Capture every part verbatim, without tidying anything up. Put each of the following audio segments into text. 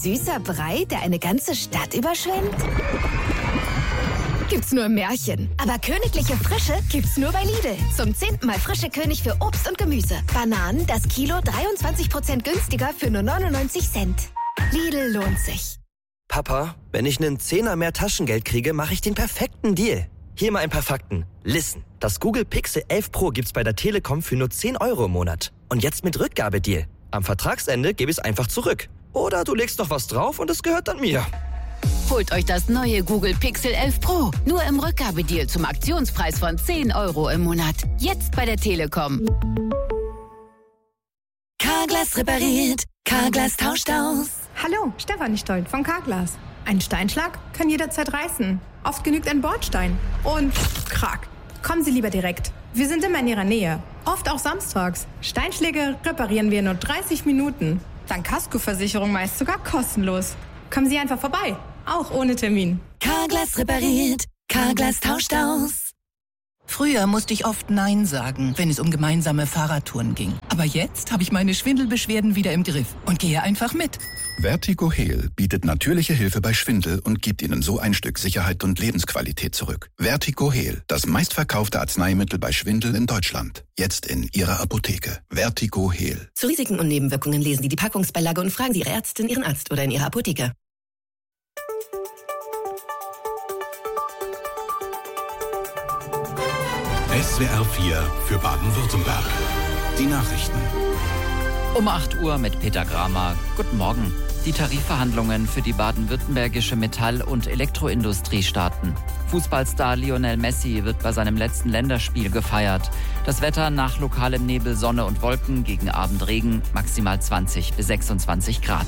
süßer Brei, der eine ganze Stadt überschwemmt? Gibt's nur im Märchen. Aber königliche Frische gibt's nur bei Lidl. Zum zehnten Mal frische König für Obst und Gemüse. Bananen das Kilo dreiundzwanzig Prozent günstiger für nur neunundneunzig Cent. Lidl lohnt sich. Papa, wenn ich einen Zehner mehr Taschengeld kriege, mache ich den perfekten Deal. Hier mal ein paar Fakten. Listen, das Google Pixel elf Pro gibt's bei der Telekom für nur zehn Euro im Monat. Und jetzt mit Rückgabedeal. Am Vertragsende gebe ich es einfach zurück. Oder du legst noch was drauf und es gehört dann mir. Holt euch das neue Google Pixel elf Pro. Nur im Rückgabedeal zum Aktionspreis von zehn Euro im Monat. Jetzt bei der Telekom. Carglass repariert. Carglass tauscht aus. Hallo, Stefanie Stoll von Carglass. Ein Steinschlag kann jederzeit reißen. Oft genügt ein Bordstein. Und krack. Kommen Sie lieber direkt. Wir sind immer in Ihrer Nähe. Oft auch samstags. Steinschläge reparieren wir in nur dreißig Minuten. Dank Kaskoversicherung meist sogar kostenlos. Kommen Sie einfach vorbei. Auch ohne Termin. Carglass repariert. Carglass tauscht aus. Früher musste ich oft Nein sagen, wenn es um gemeinsame Fahrradtouren ging. Aber jetzt habe ich meine Schwindelbeschwerden wieder im Griff und gehe einfach mit. Vertigo Heal bietet natürliche Hilfe bei Schwindel und gibt Ihnen so ein Stück Sicherheit und Lebensqualität zurück. Vertigo Heal, das meistverkaufte Arzneimittel bei Schwindel in Deutschland. Jetzt in Ihrer Apotheke. Vertigo Heal. Zu Risiken und Nebenwirkungen lesen Sie die Packungsbeilage und fragen Sie Ihre Ärztin, Ihren Arzt oder in Ihrer Apotheke. S W R vier für Baden-Württemberg. Die Nachrichten. Um acht Uhr mit Peter Gramer. Guten Morgen. Die Tarifverhandlungen für die baden-württembergische Metall- und Elektroindustrie starten. Fußballstar Lionel Messi wird bei seinem letzten Länderspiel gefeiert. Das Wetter nach lokalem Nebel, Sonne und Wolken, gegen Abend Regen, maximal zwanzig bis sechsundzwanzig Grad.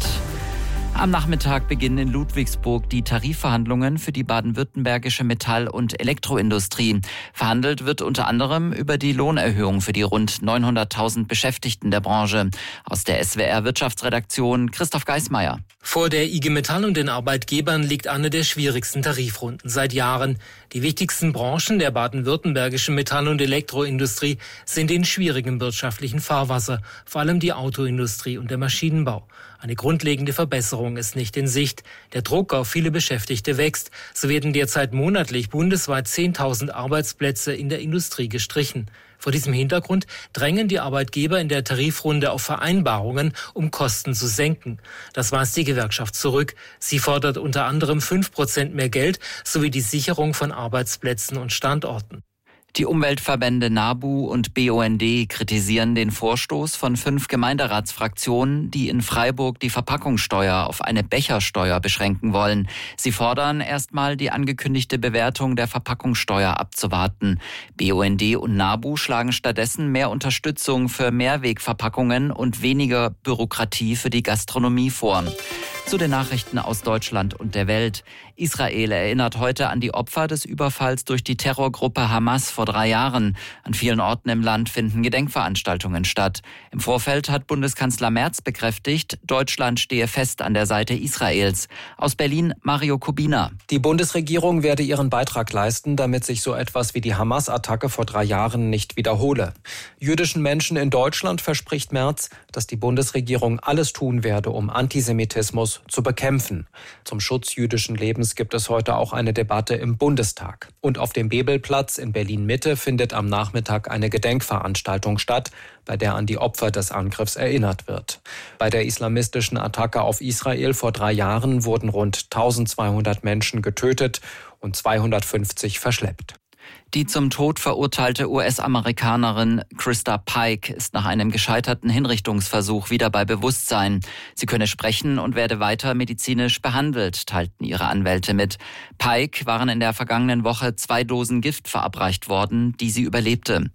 Am Nachmittag beginnen in Ludwigsburg die Tarifverhandlungen für die baden-württembergische Metall- und Elektroindustrie. Verhandelt wird unter anderem über die Lohnerhöhung für die rund neunhunderttausend Beschäftigten der Branche. Aus der S W R Wirtschaftsredaktion Christoph Geismeier. Vor der I G Metall und den Arbeitgebern liegt eine der schwierigsten Tarifrunden seit Jahren. Die wichtigsten Branchen der baden-württembergischen Metall- und Elektroindustrie sind in schwierigem wirtschaftlichen Fahrwasser, vor allem die Autoindustrie und der Maschinenbau. Eine grundlegende Verbesserung ist nicht in Sicht. Der Druck auf viele Beschäftigte wächst. So werden derzeit monatlich bundesweit zehntausend Arbeitsplätze in der Industrie gestrichen. Vor diesem Hintergrund drängen die Arbeitgeber in der Tarifrunde auf Vereinbarungen, um Kosten zu senken. Das weist die Gewerkschaft zurück. Sie fordert unter anderem fünf Prozent mehr Geld sowie die Sicherung von Arbeitsplätzen und Standorten. Die Umweltverbände NABU und B U N D kritisieren den Vorstoß von fünf Gemeinderatsfraktionen, die in Freiburg die Verpackungssteuer auf eine Bechersteuer beschränken wollen. Sie fordern erstmal die angekündigte Bewertung der Verpackungssteuer abzuwarten. B U N D und NABU schlagen stattdessen mehr Unterstützung für Mehrwegverpackungen und weniger Bürokratie für die Gastronomie vor. Zu den Nachrichten aus Deutschland und der Welt. Israel erinnert heute an die Opfer des Überfalls durch die Terrorgruppe Hamas vor drei Jahren. An vielen Orten im Land finden Gedenkveranstaltungen statt. Im Vorfeld hat Bundeskanzler Merz bekräftigt, Deutschland stehe fest an der Seite Israels. Aus Berlin Mario Kubina. Die Bundesregierung werde ihren Beitrag leisten, damit sich so etwas wie die Hamas-Attacke vor drei Jahren nicht wiederhole. Jüdischen Menschen in Deutschland verspricht Merz, dass die Bundesregierung alles tun werde, um Antisemitismus zu bekämpfen. Zum Schutz jüdischen Lebens gibt es heute auch eine Debatte im Bundestag. Und auf dem Bebelplatz in Berlin-Mitte findet am Nachmittag eine Gedenkveranstaltung statt, bei der an die Opfer des Angriffs erinnert wird. Bei der islamistischen Attacke auf Israel vor drei Jahren wurden rund eintausendzweihundert Menschen getötet und zweihundertfünfzig verschleppt. Die zum Tod verurteilte U S-Amerikanerin Krista Pike ist nach einem gescheiterten Hinrichtungsversuch wieder bei Bewusstsein. Sie könne sprechen und werde weiter medizinisch behandelt, teilten ihre Anwälte mit. Pike waren in der vergangenen Woche zwei Dosen Gift verabreicht worden, die sie überlebte.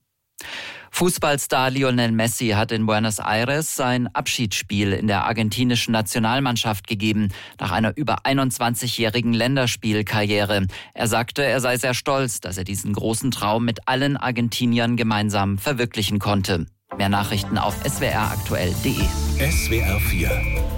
Fußballstar Lionel Messi hat in Buenos Aires sein Abschiedsspiel in der argentinischen Nationalmannschaft gegeben, nach einer über einundzwanzigjährigen Länderspielkarriere. Er sagte, er sei sehr stolz, dass er diesen großen Traum mit allen Argentiniern gemeinsam verwirklichen konnte. Mehr Nachrichten auf s w r aktuell punkt d e. S W R vier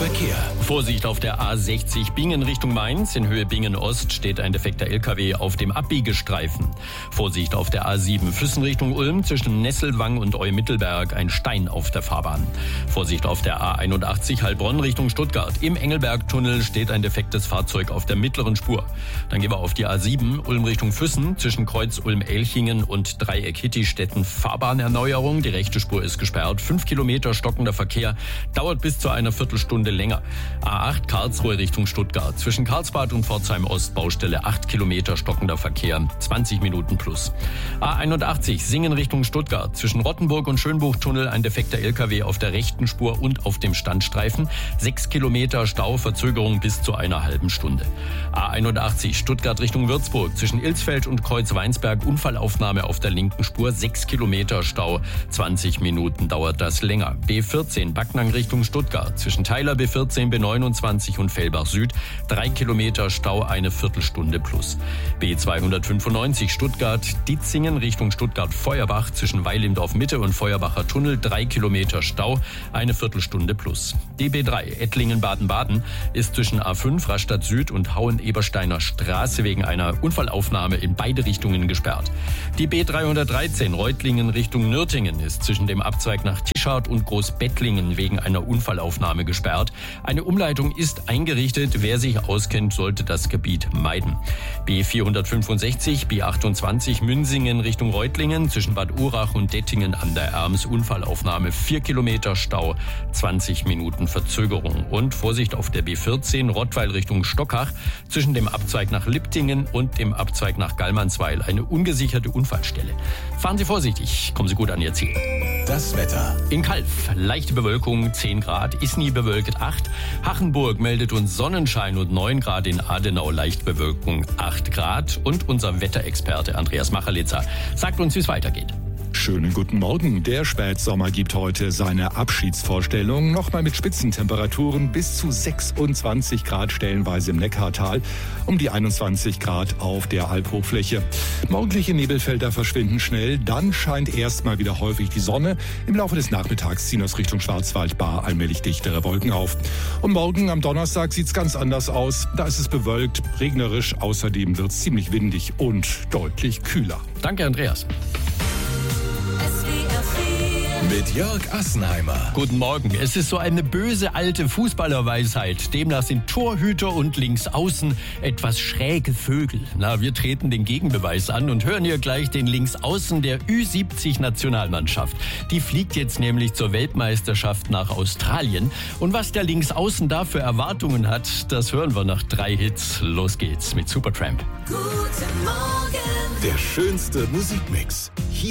Verkehr. Vorsicht auf der A sechzig Bingen Richtung Mainz. In Höhe Bingen Ost steht ein defekter L K W auf dem Abbiegestreifen. Vorsicht auf der A sieben Füssen Richtung Ulm. Zwischen Nesselwang und Eumittelberg ein Stein auf der Fahrbahn. Vorsicht auf der A einundachtzig Heilbronn Richtung Stuttgart. Im Engelbergtunnel steht ein defektes Fahrzeug auf der mittleren Spur. Dann gehen wir auf die A sieben Ulm Richtung Füssen. Zwischen Kreuz Ulm-Elchingen und Dreieck Hittistetten Fahrbahnerneuerung. Die rechte Spur ist gesperrt. Fünf Kilometer stockender Verkehr. Dauert bis zu einer Viertelstunde länger. A acht Karlsruhe Richtung Stuttgart. Zwischen Karlsbad und Pforzheim Ost Baustelle acht Kilometer stockender Verkehr. zwanzig Minuten plus. A einundachtzig Singen Richtung Stuttgart. Zwischen Rottenburg und Schönbuchtunnel ein defekter L K W auf der rechten Spur und auf dem Standstreifen. sechs Kilometer Stau, Verzögerung bis zu einer halben Stunde. A einundachtzig Stuttgart Richtung Würzburg. Zwischen Ilsfeld und Kreuz-Weinsberg Unfallaufnahme auf der linken Spur. sechs Kilometer Stau. zwanzig Minuten dauert das länger. B vierzehn Backnang Richtung Stuttgart. Zwischen Theiler B vierzehn, B neunundzwanzig und Fellbach Süd. drei Kilometer Stau, eine Viertelstunde plus. B zweihundertfünfundneunzig Stuttgart-Ditzingen Richtung Stuttgart-Feuerbach. Zwischen Weil im Dorf Mitte und Feuerbacher Tunnel. drei Kilometer Stau, eine Viertelstunde plus. D B drei Ettlingen-Baden-Baden ist zwischen A fünf Rastatt Süd und Hauen-Ebersteiner Straße wegen einer Unfallaufnahme in beide Richtungen gesperrt. Die B dreihundertdreizehn Reutlingen Richtung Nürtingen ist zwischen dem Abzweig nach Tischard und Großbettlingen wegen einer Unfallaufnahme gesperrt. Eine Umleitung ist eingerichtet. Wer sich auskennt, sollte das Gebiet meiden. B vierhundertfünfundsechzig, B achtundzwanzig Münsingen Richtung Reutlingen zwischen Bad Urach und Dettingen an der Erms Unfallaufnahme. vier Kilometer Stau, zwanzig Minuten Verzögerung. Und Vorsicht auf der B vierzehn Rottweil Richtung Stockach zwischen dem Abzweig nach Liptingen und dem Abzweig nach Gallmannsweil. Eine ungesicherte Unfallstelle. Fahren Sie vorsichtig, kommen Sie gut an Ihr Ziel. Das Wetter. In Calw leichte Bewölkung, zehn Grad. Isny bewölkt, acht. Hachenburg meldet uns Sonnenschein und neun Grad. In Adenau leicht Bewölkung, acht Grad. Und unser Wetterexperte Andreas Machelitzer sagt uns, wie es weitergeht. Schönen guten Morgen. Der Spätsommer gibt heute seine Abschiedsvorstellung. Nochmal mit Spitzentemperaturen bis zu sechsundzwanzig Grad stellenweise im Neckartal, um die einundzwanzig Grad auf der Alphochfläche. Morgendliche Nebelfelder verschwinden schnell, dann scheint erstmal wieder häufig die Sonne. Im Laufe des Nachmittags ziehen aus Richtung Schwarzwald-Baar allmählich dichtere Wolken auf. Und morgen am Donnerstag sieht es ganz anders aus. Da ist es bewölkt, regnerisch, außerdem wird es ziemlich windig und deutlich kühler. Danke, Andreas. Mit Jörg Assenheimer. Guten Morgen. Es ist so eine böse alte Fußballerweisheit. Demnach sind Torhüter und Linksaußen etwas schräge Vögel. Na, wir treten den Gegenbeweis an und hören hier gleich den Linksaußen der Ü siebzig Nationalmannschaft. Die fliegt jetzt nämlich zur Weltmeisterschaft nach Australien. Und was der Linksaußen da für Erwartungen hat, das hören wir nach drei Hits. Los geht's mit Supertramp. Guten Morgen. Der schönste Musikmix. Hier